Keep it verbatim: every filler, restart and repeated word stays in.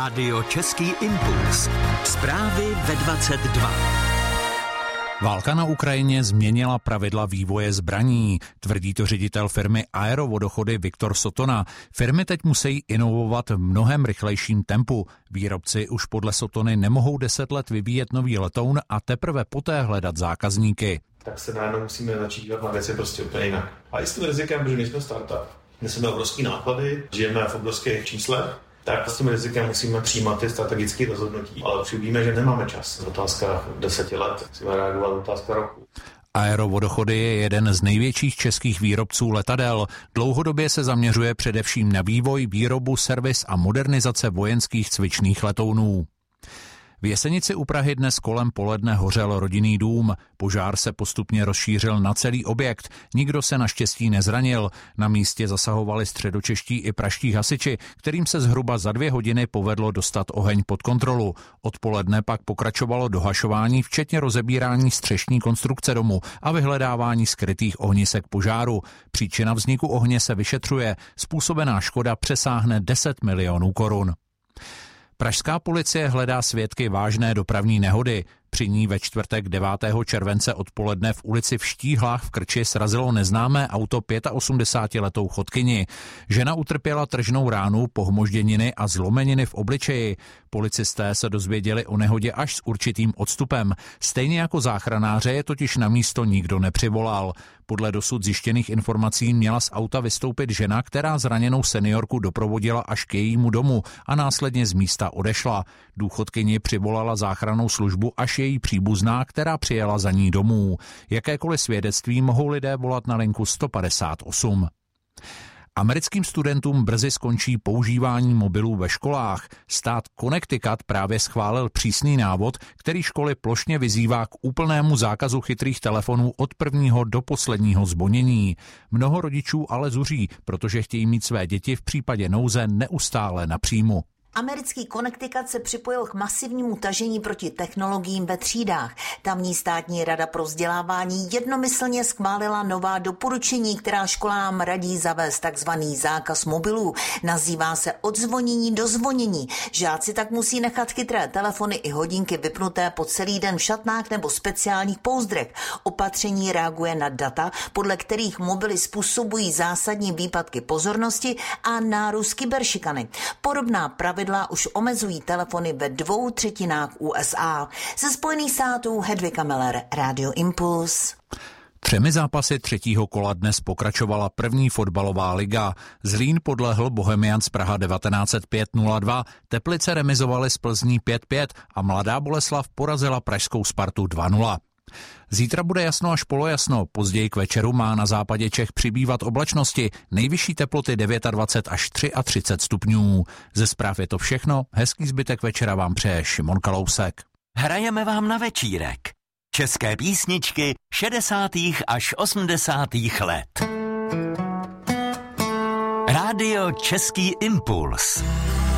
Rádio Český impuls. Zprávy ve dvacet dva. Válka na Ukrajině změnila pravidla vývoje zbraní, tvrdí to ředitel firmy Aerovodochody Viktor Sotona. Firmy teď musí inovovat v mnohem rychlejším tempu. Výrobci už podle Sotony nemohou deset let vyvíjet nový letoun a teprve poté hledat zákazníky. Tak se najednou musíme začít dívat na věci prostě úplně jinak. A i s tím rizikem, protože nejsme startup, neseme obrovský náklady, žijeme v obrovských číslech, tak s tím rizikem musíme přijímat ty strategické rozhodnutí. Ale už víme, že nemáme čas. V otázkách deseti let musíme reagovat v otázka roku. Aerovodochody je jeden z největších českých výrobců letadel. Dlouhodobě se zaměřuje především na vývoj, výrobu, servis a modernizace vojenských cvičných letounů. V Jesenici u Prahy dnes kolem poledne hořel rodinný dům. Požár se postupně rozšířil na celý objekt. Nikdo se naštěstí nezranil. Na místě zasahovali středočeští i pražští hasiči, kterým se zhruba za dvě hodiny povedlo dostat oheň pod kontrolu. Odpoledne pak pokračovalo dohašování, včetně rozebírání střešní konstrukce domu a vyhledávání skrytých ohnisek požáru. Příčina vzniku ohně se vyšetřuje. Způsobená škoda přesáhne deset milionů korun. Pražská policie hledá svědky vážné dopravní nehody. Při ní ve čtvrtek devátého července odpoledne v ulici v Štíhlách v Krči srazilo neznámé auto osmdesátiletou chodkyni. Žena utrpěla tržnou ránu, pohmožděniny a zlomeniny v obličeji. Policisté se dozvěděli o nehodě až s určitým odstupem. Stejně jako záchranáře je totiž na místo nikdo nepřivolal. Podle dosud zjištěných informací měla z auta vystoupit žena, která zraněnou seniorku doprovodila až k jejímu domu a následně z místa odešla. Důchodkyni přivolala záchrannou službu až její příbuzná, která přijela za ní domů. Jakékoliv svědectví mohou lidé volat na linku sto padesát osm. Americkým studentům brzy skončí používání mobilů ve školách. Stát Connecticut právě schválil přísný návod, který školy plošně vyzývá k úplnému zákazu chytrých telefonů od prvního do posledního zvonění. Mnoho rodičů ale zuří, protože chtějí mít své děti v případě nouze neustále na příjmu. Americký Connecticut se připojil k masivnímu tažení proti technologiím ve třídách. Tamní státní rada pro vzdělávání jednomyslně schválila nová doporučení, která školám radí zavést takzvaný zákaz mobilů. Nazývá se od zvonění do zvonění. Žáci tak musí nechat chytré telefony i hodinky vypnuté po celý den v šatnách nebo speciálních pouzdrech. Opatření reaguje na data, podle kterých mobily způsobují zásadní výpadky pozornosti a nárůst kyberšikany. Podobná pravidla už omezují telefony ve dvou třetinách U S A. Ze Spojených států Hedvika Meller, Radio Impuls. Třemi zápasy třetího kola dnes pokračovala první fotbalová liga. Zlín podlehl Bohemians Praha devatenáct set pět nula dva, Teplice remizovaly s Plzní pět pět a Mladá Boleslav porazila pražskou Spartu dva nula. Zítra bude jasno až polojasno, později k večeru má na západě Čech přibývat oblačnosti, nejvyšší teploty dvacet devět až třicet tři stupňů. Ze zpráv je to všechno, hezký zbytek večera vám přeje Šimon Kalousek. Hrajeme vám na večírek. České písničky šedesátých až osmdesátých let. Rádio Český impuls.